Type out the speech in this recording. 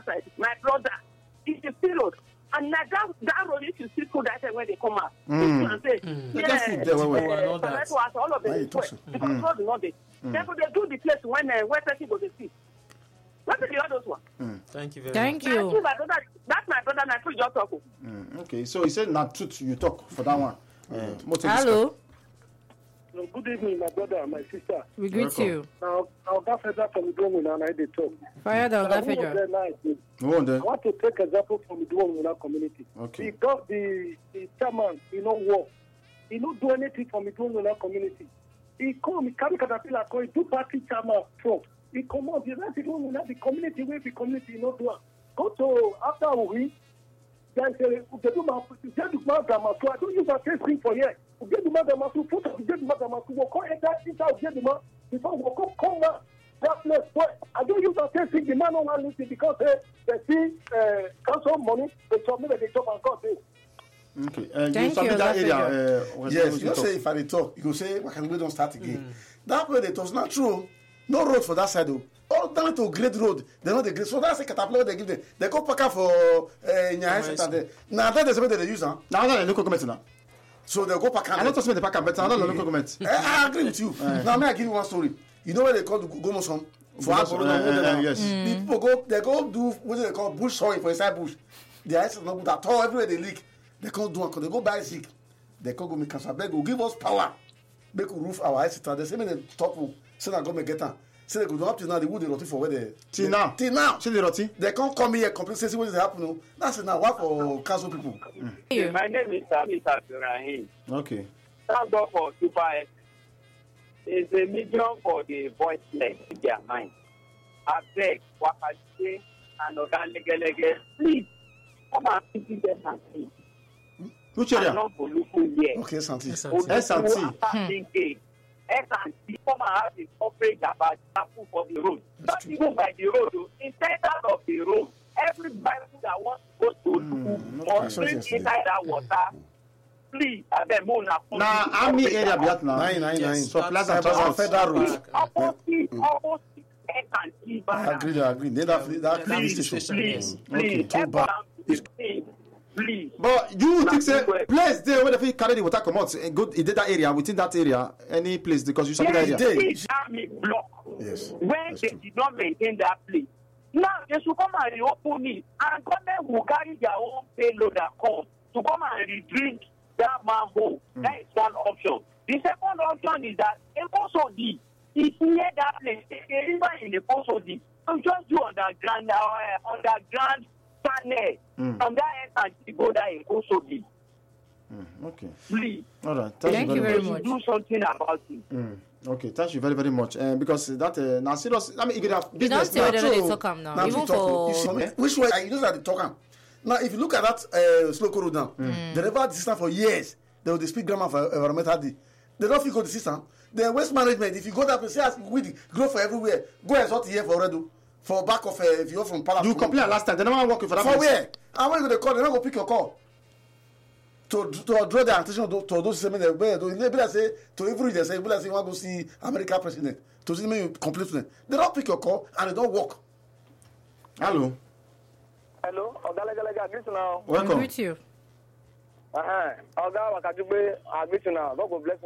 side, my brother, it is still road. And now that road, if you see food that when they come out, and say, all of them because road is not there. Therefore, they do the place when person go to see. What is the other one? Thank you very Thank much. you. That's my brother, my truth, just talk. Okay, so he said not truth you talk for that one. Hello. No, good evening, my brother and my sister. We greet you. Now, I'll federal from Idwong and I did talk. Fire the Oga Federal. I want to take example from Idwong in our community. Okay. Because the chairman, work. He don't do anything from Idwong in our community. He come, he carry caterpillar, he do party chairman from. He come out, he let Idwong in the community, where the community, do it. Go to, after we, then say, they do my drama, so I don't use that same thing for here. Get the mother must put get the mother must walk on and that inside get the man before walk come that place. But I don't use that same thing. The man don't want to listen because they see council money, they submit they talk and God say. Okay. Thank you submit that area. Yes, you say if I talk, you go say why can we don't start again? That way it was not true. No road for that side though. All down to grade road, they know the grade. So that's a caterpillar they give them. They go pack for Nyaya. Now that is what they use, huh? Now that local government now. So they go pack. I don't talk about the pack, but I don't know local government. I agree with you. Now may I give you one story. You know where they call the Gomoson? For yes. The people they go do what they call bush sowing for inside bush. The ice is not good at all. Everywhere they leak, they can't do it. They go buy sick. They can't go make cancer. They go give us power. Make a roof our ice. They say they top. Say that go make get them. Say they go do up to now. They wood they roti for where they Till now. Say they roti. They can't come here complain. Say what is happening. That's now what for council people. My name is Mr. Ibrahim. Okay. Thank God for Super X. It's a medium for the voiceless in their mind. I beg, Wakajite and Oganlegelege, please come and visit them and see. Which area? Okay, Santi. S&T. S&T come and have a coverage about Tapu for the road. Not even by the road, in center of the road. Every Bible that wants to go to must drink inside that water. Please, Now, how many area be that now? 999. So Plaza Plaza Federal Road. Opposite S&T. I agree. That police station. Please, too bad. please. But you think say place there where they carry the water come out and go in that area within that area any place because you submit that area. Army block. Yes. When they did not maintain that place. Now they should come and reopen it, and government will carry their own payload and come to come and retrieve that manhole. That is one option. The second option is that Ekosodi is near that place. A river in Ekosodi. So just do underground channel from that end and go there in Ekosodi. Okay. Please. All right. Thank you very much. Do something about it. Okay, thank you very, very much. Because that now serious. I mean, if you have You don't business, say whether they talk am now. Even for which way you know that they talk am. Now, if you look at that slow road now, they never the system for years. They will speak grammar for environmental day. They don't figure the system. The waste management. If you go there and say as weed grow for everywhere, go and sort here for Redo. For back of if you're from Palace. You complain last time. They never work for that. For where? And when you go to call, they don't go pick your call. To draw their attention to those same they say to every they say you want to go see American president to see me you complain to them. They don't pick your call and they don't work. Hello. Hello, Oga greet now. Welcome. with you. Oga Wakajube, I greet now. God bless you.